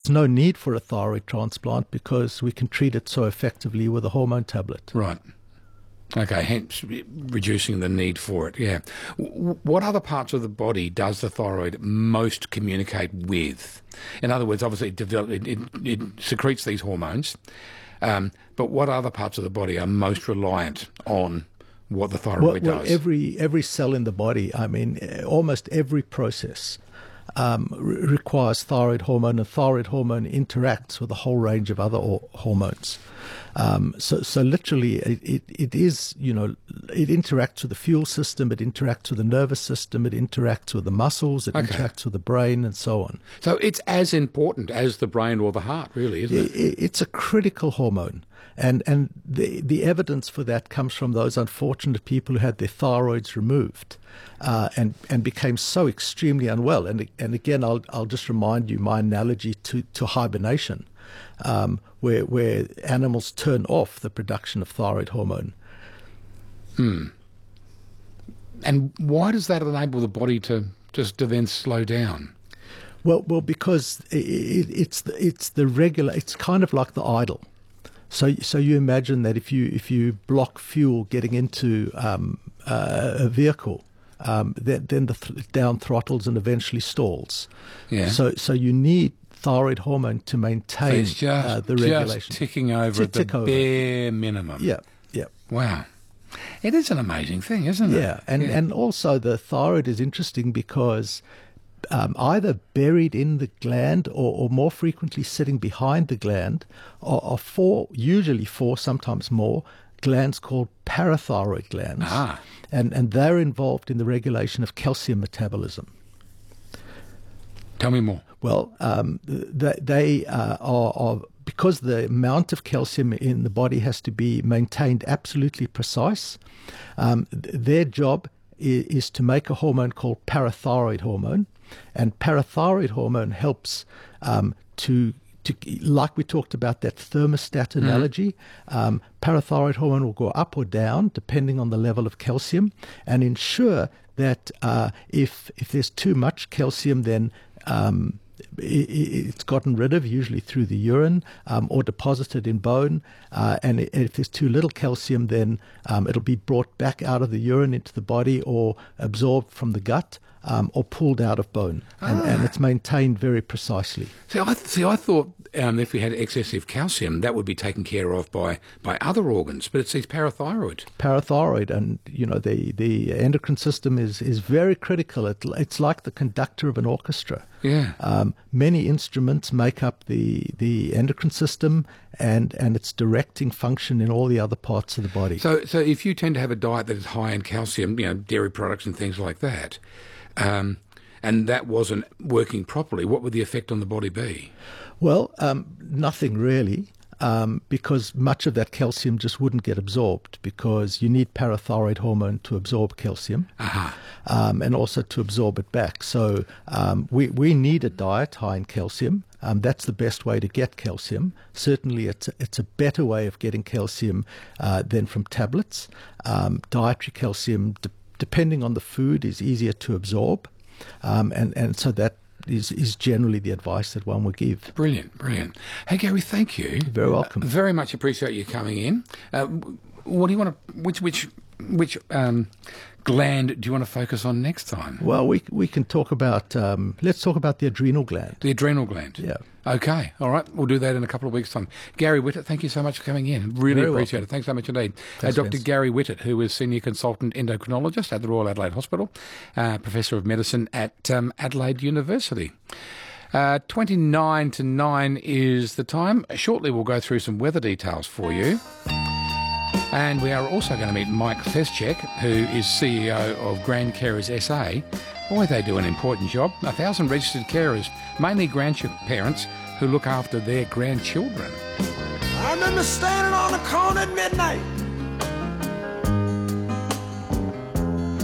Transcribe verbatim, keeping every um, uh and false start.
there's no need for a thyroid transplant because we can treat it so effectively with a hormone tablet. Right. Okay, hence reducing the need for it, yeah. W- what other parts of the body does the thyroid most communicate with? In other words, obviously it, develop, it, it, it secretes these hormones, um, but what other parts of the body are most reliant on what the thyroid well, well, does? Every, every cell in the body, I mean, almost every process um, re- requires thyroid hormone, and thyroid hormone interacts with a whole range of other or- hormones. Um, so, so literally, it, it, it is, you know, it interacts with the fuel system, it interacts with the nervous system, it interacts with the muscles, it Okay. interacts with the brain, and so on. So it's as important as the brain or the heart, really, isn't it? it it's a critical hormone. And and the the evidence for that comes from those unfortunate people who had their thyroids removed uh, and and became so extremely unwell. And and again, I'll I'll just remind you my analogy to to hibernation, um, where where animals turn off the production of thyroid hormone. Hmm. And why does that enable the body to just to then slow down? Well, well, because it, it, it's the, it's the regular. It's kind of like the idle. So, so you imagine that if you if you block fuel getting into um, uh, a vehicle, um, then, then the th- down throttles and eventually stalls. Yeah. So, so you need thyroid hormone to maintain So it's just, uh, the just regulation. ticking over at the Tick over. bare minimum. Yeah, yeah. Wow. It is an amazing thing, isn't it? Yeah, and yeah. and also the thyroid is interesting because um, either buried in the gland or, or more frequently sitting behind the gland are, are four, usually four, sometimes more, glands called parathyroid glands. Ah. And, and they're involved in the regulation of calcium metabolism. Tell me more. Well, um, they, they uh, are, are, because the amount of calcium in the body has to be maintained absolutely precise, um, th- their job is, is to make a hormone called parathyroid hormone. And parathyroid hormone helps um, to, to, like we talked about that thermostat analogy, mm. um, parathyroid hormone will go up or down depending on the level of calcium and ensure that uh, if, if there's too much calcium, then um, it's gotten rid of, usually through the urine um, or deposited in bone. Uh, and if there's too little calcium, then um, it'll be brought back out of the urine into the body or absorbed from the gut um, or pulled out of bone. And, ah. and it's maintained very precisely. See, I, see, I thought um, if we had excessive calcium, that would be taken care of by, by other organs, but it's these parathyroid. Parathyroid, and you know the, the endocrine system is, is very critical. It, it's like the conductor of an orchestra. Yeah. Um, many instruments make up the, the endocrine system and, and its directing function in all the other parts of the body. So, so if you tend to have a diet that is high in calcium, you know, dairy products and things like that, um, and that wasn't working properly, what would the effect on the body be? Well, um, nothing really. Um, because much of that calcium just wouldn't get absorbed because you need parathyroid hormone to absorb calcium uh-huh. um, and also to absorb it back. So um, we, we need a diet high in calcium. Um, that's the best way to get calcium. Certainly it's a, it's a better way of getting calcium uh, than from tablets. Um, dietary calcium, de- depending on the food, is easier to absorb. Um, and, and so that Is, is generally the advice that one would give. Brilliant, brilliant. Hey, Gary, thank you. You're very welcome. Uh, very much appreciate you coming in. Uh, what do you want to, which, which, which um, gland do you want to focus on next time? Well, we we can talk about, um, let's talk about the adrenal gland. The adrenal gland? Yeah. Okay, all right. We'll do that in a couple of weeks' time. Gary Whitted, thank you so much for coming in. Really Very appreciate welcome. it. Thanks so much indeed. Thanks, uh, Doctor Vince. Gary Whitted, who is Senior Consultant Endocrinologist at the Royal Adelaide Hospital, uh, Professor of Medicine at um, Adelaide University. Uh, twenty-nine to nine is the time. Shortly we'll go through some weather details for you. And we are also going to meet Mike Feschek, who is C E O of Grand Carers S A. Boy, they do an important job. A thousand registered carers, mainly grandparents who look after their grandchildren. I remember standing on the corner at midnight